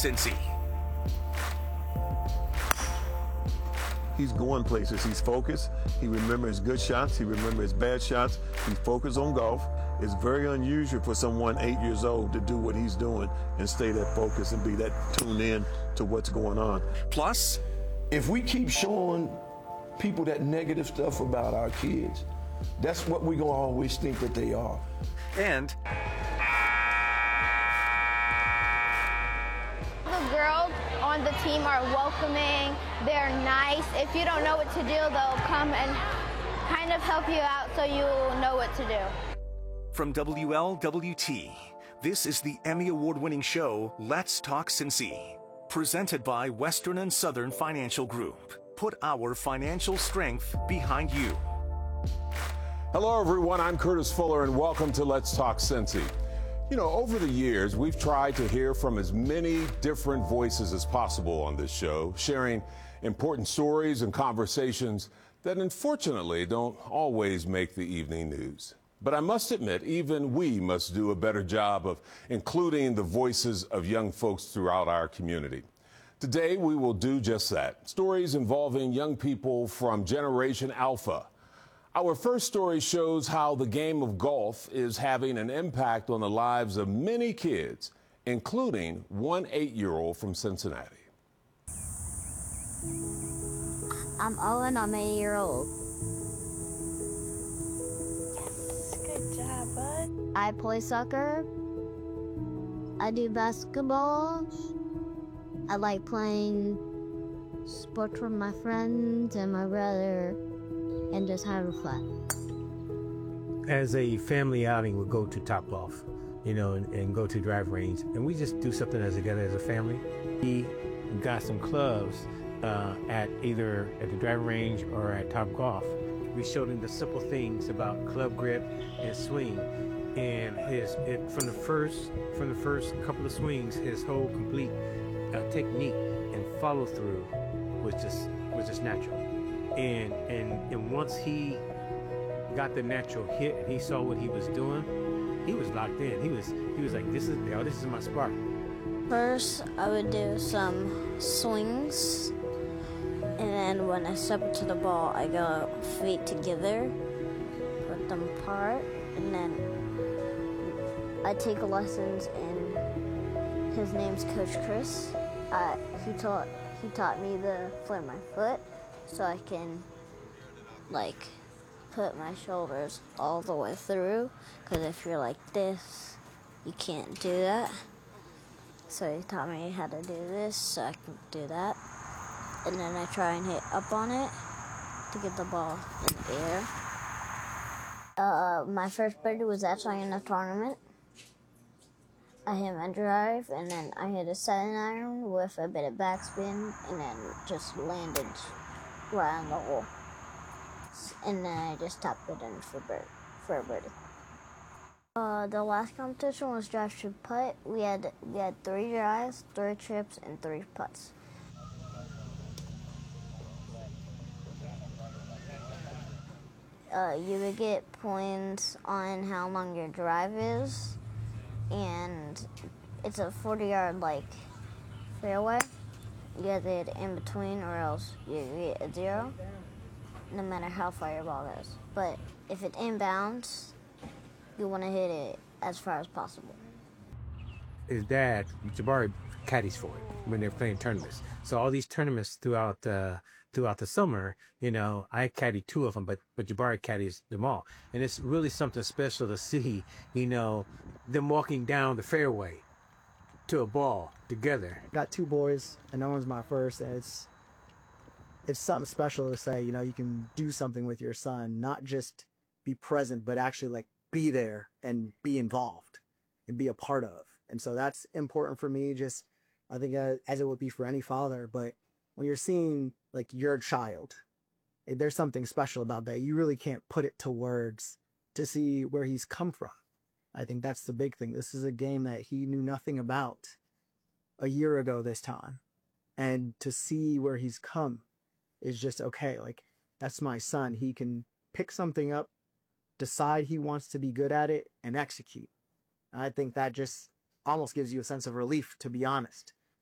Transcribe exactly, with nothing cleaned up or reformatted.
Cincy. He's going places. He's focused. He remembers good shots. He remembers bad shots. He's focused on golf. It's very unusual for someone eight years old to do what he's doing and stay that focused and be that tuned in to what's going on. Plus, if we keep showing people that negative stuff about our kids, that's what we're going to always think that they are. And the girls on the team are welcoming, they're nice. If you don't know what to do, they'll come and kind of help you out so you know what to do. From W L W T, this is the Emmy Award-winning show, Let's Talk Cincy, presented by Western and Southern Financial Group. Put our financial strength behind you. Hello, everyone. I'm Curtis Fuller, and welcome to Let's Talk Cincy. You know, over the years, we've tried to hear from as many different voices as possible on this show, sharing important stories and conversations that unfortunately don't always make the evening news. But I must admit, even we must do a better job of including the voices of young folks throughout our community. Today, we will do just that. Stories involving young people from Generation Alpha. Our first story shows how the game of golf is having an impact on the lives of many kids, including one eight-year-old from Cincinnati. I'm Owen, I'm eight year old. Yes, good job, bud. I play soccer. I do basketball. I like playing sports with my friends and my brother and just having fun. As a family outing, we'll go to Topgolf, you know, and, and go to drive range, and we just do something as together as a family. We got some clubs uh, at either at the driving range or at Topgolf. We showed him the simple things about club grip and swing, and his it, from the first from the first couple of swings, his whole complete uh, technique and follow through was just was just natural. And and and once he got the natural hit and he saw what he was doing, he was locked in. He was he was like, this is yo, this is my spark. First, I would do some swings, and then when I step into the ball, I go feet together, put them apart, and then I take lessons. And his name's Coach Chris. Uh, he taught he taught me to flare my foot, so I can like put my shoulders all the way through, because if you're like this, you can't do that. So he taught me how to do this so I can do that. And then I try and hit up on it to get the ball in the air. Uh, my first birdie was actually in a tournament. I hit my drive, and then I hit a seven iron with a bit of backspin, and then just landed right on the hole. And then I just tapped it in for, bird, for a birdie. Uh, the last competition was drive to putt. We had we had three drives, three chips, and three putts. Uh, you would get points on how long your drive is, and it's a forty-yard like fairway. You get it in between, or else you get a zero, no matter how far your ball goes. But if it's inbounds, you want to hit it as far as possible. His dad, Jabari, caddies for it when they're playing tournaments. So all these tournaments throughout uh, throughout the summer, you know, I caddy two of them, but but Jabari caddies them all, and it's really something special to see, you know, them walking down the fairway to a ball together. Got two boys, and that one's my first, and it's it's something special to say, you know, you can do something with your son, not just be present, but actually like be there and be involved and be a part of. And so that's important for me, just I think uh, as it would be for any father. But when you're seeing like your child, there's something special about that. You really can't put it to words to see where he's come from. I think that's the big thing. This is a game that he knew nothing about a year ago this time. And to see where he's come is just, okay, like, that's my son. He can pick something up, decide he wants to be good at it, and execute. And I think that just almost gives you a sense of relief, to be honest.